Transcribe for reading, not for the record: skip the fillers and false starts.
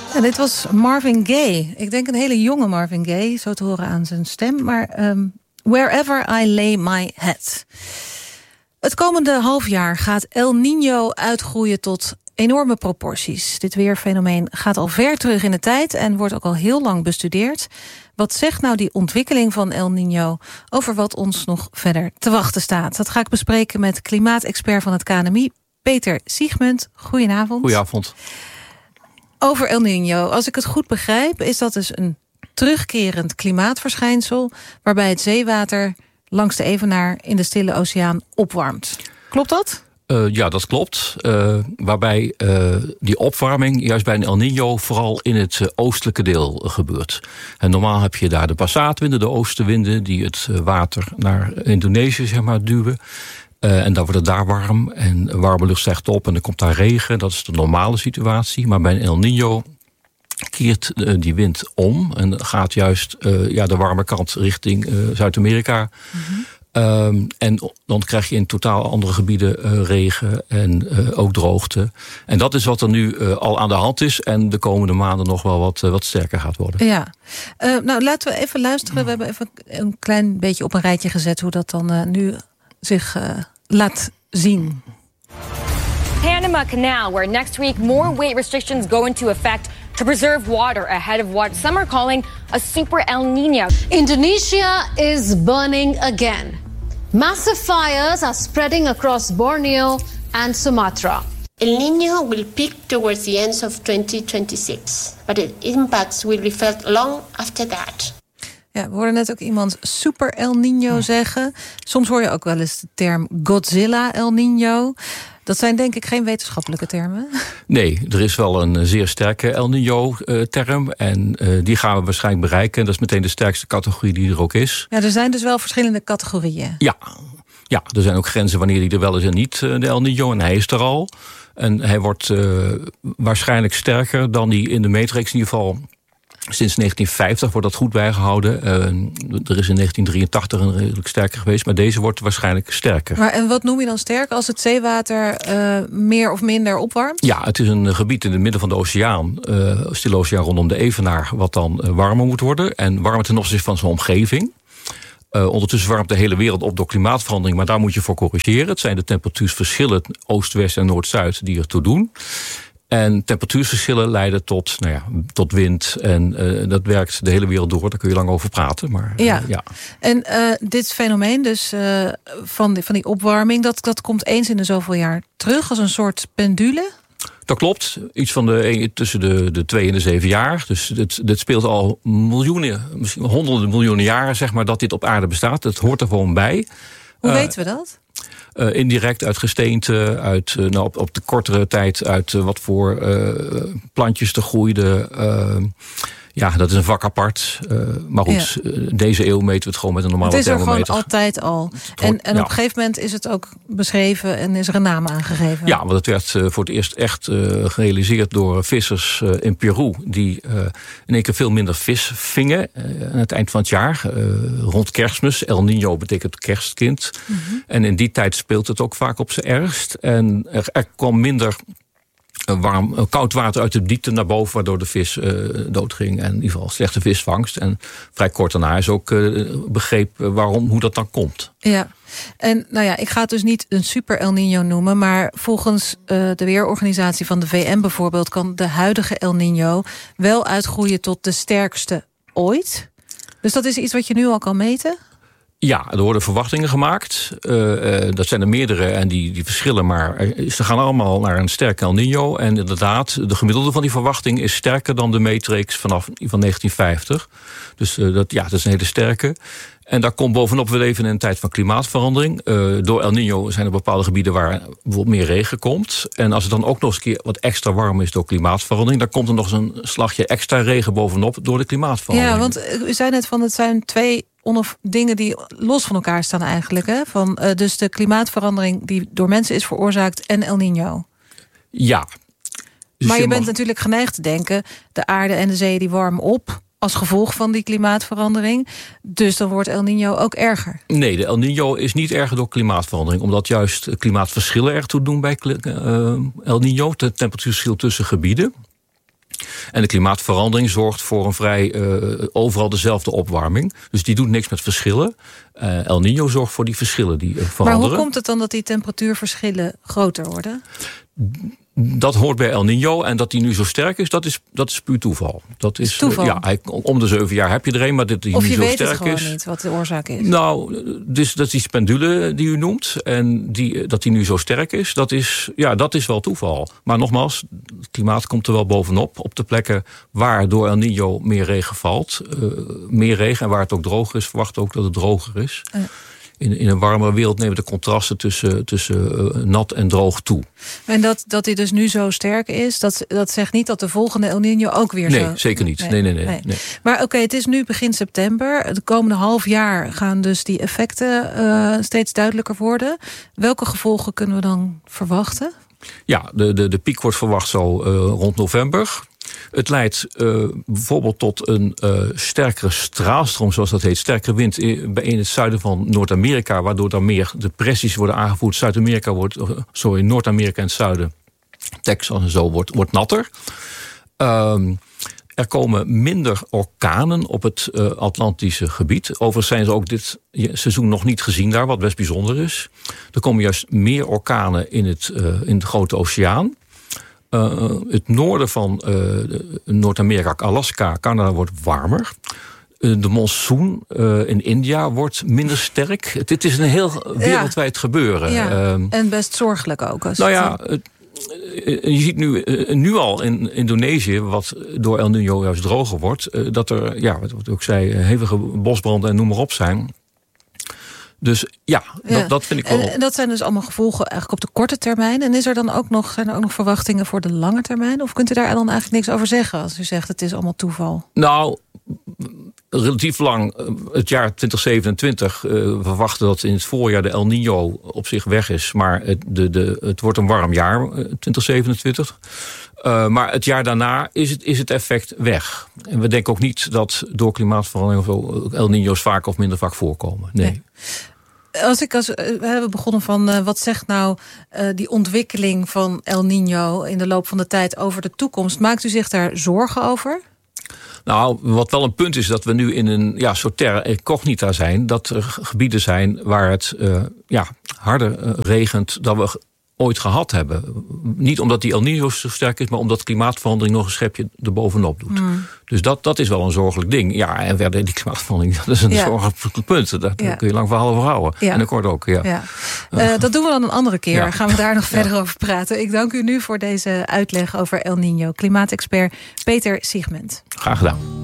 En dit was Marvin Gaye. Ik denk een hele jonge Marvin Gaye, zo te horen aan zijn stem. Maar Wherever I Lay My Head. Het komende halfjaar gaat El Niño uitgroeien tot enorme proporties. Dit weerfenomeen gaat al ver terug in de tijd en wordt ook al heel lang bestudeerd. Wat zegt nou die ontwikkeling van El Niño over wat ons nog verder te wachten staat? Dat ga ik bespreken met klimaatexpert van het KNMI, Peter Siegmund. Goedenavond. Goedenavond. Over El Niño, als ik het goed begrijp, is dat dus een terugkerend klimaatverschijnsel waarbij het zeewater langs de Evenaar in de Stille Oceaan opwarmt. Klopt dat? Ja, dat klopt. Waarbij die opwarming juist bij een El Niño vooral in het oostelijke deel gebeurt. En normaal heb je daar de passaatwinden, de oostenwinden, die het water naar Indonesië duwen. En dan wordt het daar warm en warme lucht stijgt op en dan komt daar regen. Dat is de normale situatie. Maar bij een El Niño keert die wind om en gaat juist de warme kant richting Zuid-Amerika. Mm-hmm. En dan krijg je in totaal andere gebieden regen en ook droogte. En dat is wat er nu al aan de hand is en de komende maanden nog wel wat sterker gaat worden. Ja, nou laten we even luisteren. We hebben even een klein beetje op een rijtje gezet hoe dat dan nu zich laat zien. Panama Canal, where next week more weight restrictions go into effect to preserve water ahead of what some are calling a super El Niño. Indonesia is burning again. Massive fires are spreading across Borneo and Sumatra. El Niño will peak towards the end of 2026, but its impacts will be felt long after that. Ja, we hoorden net ook iemand super El Niño zeggen. Soms hoor je ook wel eens de term Godzilla El Niño. Dat zijn denk ik geen wetenschappelijke termen. Nee, er is wel een zeer sterke El Niño-term. En die gaan we waarschijnlijk bereiken. Dat is meteen de sterkste categorie die er ook is. Ja, er zijn dus wel verschillende categorieën. Ja, er zijn ook grenzen wanneer die er wel is en niet, de El Niño. En hij is er al. En hij wordt waarschijnlijk sterker dan die in de matrix in ieder geval. Sinds 1950 wordt dat goed bijgehouden. Er is in 1983 een redelijk sterker geweest, maar deze wordt waarschijnlijk sterker. Maar en wat noem je dan sterk als het zeewater meer of minder opwarmt? Ja, het is een gebied in het midden van de oceaan, Stille Oceaan rondom de Evenaar, wat dan warmer moet worden. En warmer ten opzichte van zijn omgeving. Ondertussen warmt de hele wereld op door klimaatverandering, maar daar moet je voor corrigeren. Het zijn de temperatuursverschillen oost-west en noord-zuid die ertoe doen. En temperatuursverschillen leiden tot wind. En dat werkt de hele wereld door. Daar kun je lang over praten. Maar, ja. En dit fenomeen dus van die opwarming, dat komt eens in de zoveel jaar terug als een soort pendule? Dat klopt. Iets van tussen de 2 en de 7 jaar. Dus dit speelt al miljoenen, misschien honderden miljoenen jaren, dat dit op aarde bestaat. Het hoort er gewoon bij. Hoe weten we dat? Indirect uit gesteente, op de kortere tijd uit wat voor plantjes er groeiden. Dat is een vak apart. Maar goed, deze eeuw meten we het gewoon met een normale thermometer. Het is er gewoon altijd al. En op een gegeven moment is het ook beschreven en is er een naam aangegeven. Ja, want het werd voor het eerst echt gerealiseerd door vissers in Peru, die in één keer veel minder vis vingen aan het eind van het jaar. Rond Kerstmis. El Niño betekent kerstkind. Mm-hmm. En in die tijd speelt het ook vaak op zijn ergst. En er kwam minder koud water uit de diepte naar boven, waardoor de vis doodging. En in ieder geval slechte visvangst. En vrij kort daarna is ook begrepen hoe dat dan komt. Ja, en ik ga het dus niet een super El Niño noemen, maar volgens de Weerorganisatie van de VN bijvoorbeeld kan de huidige El Niño wel uitgroeien tot de sterkste ooit. Dus dat is iets wat je nu al kan meten? Ja, er worden verwachtingen gemaakt. Dat zijn er meerdere en die verschillen. Maar ze gaan allemaal naar een sterke El Niño. En inderdaad, de gemiddelde van die verwachting is sterker dan de matrix van 1950. Dus dat is een hele sterke. En daar komt bovenop, we leven in een tijd van klimaatverandering. Door El Niño zijn er bepaalde gebieden waar bijvoorbeeld meer regen komt. En als het dan ook nog eens een keer wat extra warm is door klimaatverandering, dan komt er nog eens een slagje extra regen bovenop door de klimaatverandering. Ja, want u zei net van het zijn twee dingen die los van elkaar staan eigenlijk. Hè? Dus de klimaatverandering die door mensen is veroorzaakt en El Niño. Ja. Dus maar je bent natuurlijk geneigd te denken, de aarde en de zee die warmen op als gevolg van die klimaatverandering. Dus dan wordt El Niño ook erger. Nee, de El Niño is niet erger door klimaatverandering, omdat juist klimaatverschillen ertoe doen bij El Niño, het temperatuurverschil tussen gebieden. En de klimaatverandering zorgt voor een vrij overal dezelfde opwarming. Dus die doet niks met verschillen. El Niño zorgt voor die verschillen die veranderen. Maar hoe komt het dan dat die temperatuurverschillen groter worden? Dat hoort bij El Niño. En dat die nu zo sterk is, dat is puur toeval. Dat is toeval? Om de 7 jaar heb je er een, maar dat die nu zo sterk is. Of je weet het gewoon niet wat de oorzaak is. Nou, dus dat is die pendule die u noemt. En dat die nu zo sterk is, dat is wel toeval. Maar nogmaals, het klimaat komt er wel bovenop. Op de plekken waar door El Niño meer regen valt. Meer regen en waar het ook droger is, verwacht ook dat het droger is. In een warmere wereld nemen de contrasten tussen nat en droog toe. En dat hij dus nu zo sterk is, dat zegt niet dat de volgende El Niño ook weer zo... Nee, zeker niet. Nee. Maar oké, het is nu begin september. De komende half jaar gaan dus die effecten steeds duidelijker worden. Welke gevolgen kunnen we dan verwachten? Ja, de piek wordt verwacht zo rond november. Het leidt bijvoorbeeld tot een sterkere straalstroom, zoals dat heet. Sterkere wind in het zuiden van Noord-Amerika, waardoor dan meer depressies worden aangevoerd. Noord-Amerika en het zuiden, Texas en zo, wordt natter. Er komen minder orkanen op het Atlantische gebied. Overigens zijn ze ook dit seizoen nog niet gezien daar, wat best bijzonder is. Er komen juist meer orkanen in de Grote Oceaan. Het noorden van Noord-Amerika, Alaska, Canada wordt warmer. De monsoon in India wordt minder sterk. Dit is een heel wereldwijd gebeuren. Ja, en best zorgelijk ook. Je ziet nu al in Indonesië, wat door El Niño juist droger wordt, dat er, wat ik ook zei, hevige bosbranden en noem maar op zijn. Dus dat vind ik wel. En dat zijn dus allemaal gevolgen eigenlijk op de korte termijn. En zijn er ook nog verwachtingen voor de lange termijn? Of kunt u daar dan eigenlijk niks over zeggen als u zegt het is allemaal toeval? Nou, relatief lang, het jaar 2027, we verwachten dat in het voorjaar de El Niño op zich weg is. Maar het wordt een warm jaar, 2027. Maar het jaar daarna is het effect weg. En we denken ook niet dat door klimaatverandering of El Niño's vaak of minder vaak voorkomen. Nee. We hebben begonnen van wat zegt nou die ontwikkeling van El Niño in de loop van de tijd over de toekomst. Maakt u zich daar zorgen over? Nou, wat wel een punt is dat we nu in een soort terra incognita zijn. Dat er gebieden zijn waar het harder regent dan we ooit gehad hebben. Niet omdat die El Niño zo sterk is, maar omdat klimaatverandering nog een schepje erbovenop doet. Dus dat is wel een zorgelijk ding. Ja, en verder die klimaatverandering, dat is een zorgelijk punt. Daar kun je lang verhaal over houden. Ja. En dat kort ook, dat doen we dan een andere keer. Ja. Gaan we daar nog verder over praten. Ik dank u nu voor deze uitleg over El Niño. Klimaatexpert Peter Siegment. Graag gedaan.